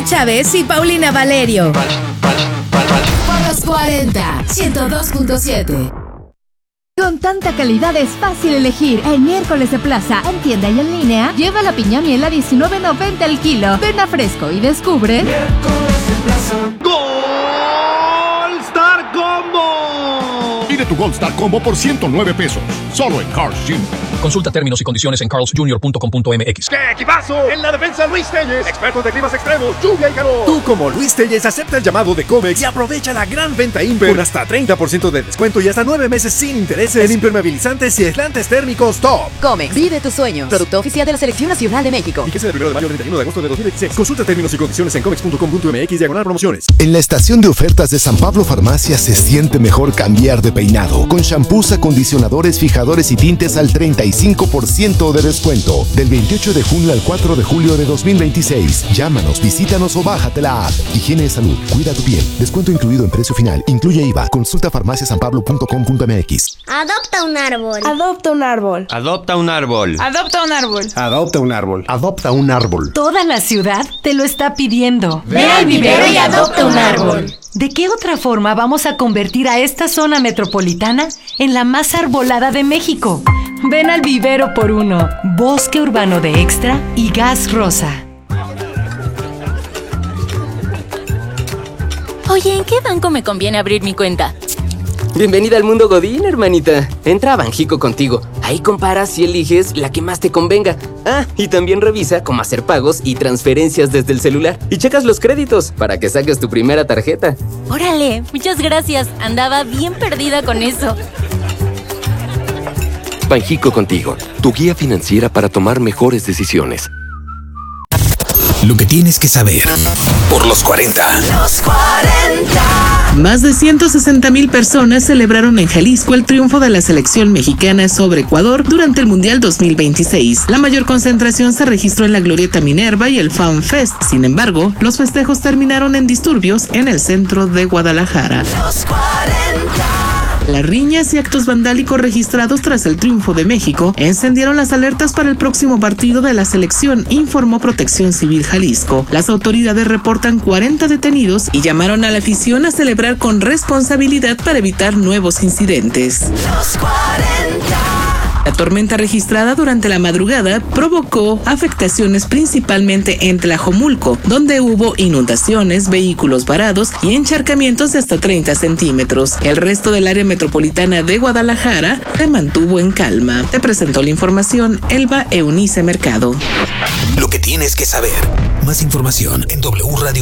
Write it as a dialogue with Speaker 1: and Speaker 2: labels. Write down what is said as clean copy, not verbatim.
Speaker 1: Chávez y Paulina Valerio. Por los 40, 102.7.
Speaker 2: Con tanta calidad es fácil elegir. El miércoles de plaza, en tienda y en línea, lleva la piña miel a $19.90 el kilo. Ven a Fresco y descubre.
Speaker 3: Miércoles de plaza.
Speaker 4: ¡Gol Star Combo! Pide tu Gold Star Combo por $109. Solo en Carl's Jr.
Speaker 5: Consulta términos y condiciones en carlsjr.com.mx.
Speaker 4: ¡Qué equipazo! En la defensa, Luis Telles, expertos de climas extremos, lluvia y calor.
Speaker 6: Tú, como Luis Telles, acepta el llamado de Comex y aprovecha la gran venta Imper con hasta 30% de descuento y hasta 9 meses sin intereses en impermeabilizantes y aislantes térmicos top.
Speaker 7: Comex, vive tus sueños. Producto oficial de la Selección Nacional de México.
Speaker 6: Y que sea del 1 de mayo al 31 de agosto de 2016. Consulta términos y condiciones en comex.com.mx/promociones.
Speaker 8: En la estación de ofertas de San Pablo Farmacia se siente mejor cambiar de peinado. Con shampoos, acondicionadores, fijadores y tintes al 35% de descuento. Del 28 de junio al 4 de julio de 2026. Llámanos, visítanos o bájate la app. Higiene de salud, cuida tu piel. Descuento incluido en precio final. Incluye IVA. Consulta farmaciasanpablo.com.mx.
Speaker 9: Adopta un árbol.
Speaker 10: Adopta un árbol.
Speaker 11: Adopta un árbol.
Speaker 10: Adopta un árbol.
Speaker 6: Adopta un árbol.
Speaker 8: Adopta un árbol.
Speaker 12: Toda la ciudad te lo está pidiendo.
Speaker 1: Ve al vivero y adopta un árbol.
Speaker 12: ¿De qué otra forma vamos a convertir a esta zona metropolitana en la más arbolada de México? Ven al vivero por uno. Bosque urbano de Extra y Gas Rosa.
Speaker 13: Oye, ¿en qué banco me conviene abrir mi cuenta?
Speaker 14: Bienvenida al mundo Godín, hermanita. Entra a Banjico Contigo. Ahí comparas y eliges la que más te convenga. Ah, y también revisa cómo hacer pagos y transferencias desde el celular. Y checas los créditos para que saques tu primera tarjeta.
Speaker 13: Órale, muchas gracias. Andaba bien perdida con eso.
Speaker 15: Banjico Contigo, tu guía financiera para tomar mejores decisiones.
Speaker 16: Lo que tienes que saber. Por los 40.
Speaker 1: Los 40.
Speaker 17: Más de 160,000 personas celebraron en Jalisco el triunfo de la selección mexicana sobre Ecuador durante el Mundial 2026. La mayor concentración se registró en la Glorieta Minerva y el Fan Fest. Sin embargo, los festejos terminaron en disturbios en el centro de Guadalajara.
Speaker 1: Los 40.
Speaker 17: Las riñas y actos vandálicos registrados tras el triunfo de México encendieron las alertas para el próximo partido de la selección, informó Protección Civil Jalisco. Las autoridades reportan 40 detenidos y llamaron a la afición a celebrar con responsabilidad para evitar nuevos incidentes.
Speaker 1: Los 40.
Speaker 17: La tormenta registrada durante la madrugada provocó afectaciones principalmente en Tlajomulco, donde hubo inundaciones, vehículos varados y encharcamientos de hasta 30 centímetros. El resto del área metropolitana de Guadalajara se mantuvo en calma. Te presentó la información Elba Eunice Mercado.
Speaker 16: Lo que tienes que saber. Más información en W Radio.